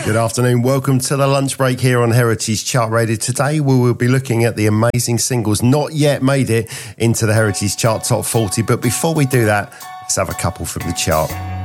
Good afternoon. Welcome to the lunch break here on Heritage Chart Radio. Today we will be looking at the amazing singles not yet made it into the Heritage Chart Top 40. But before we do that, let's have a couple from the chart.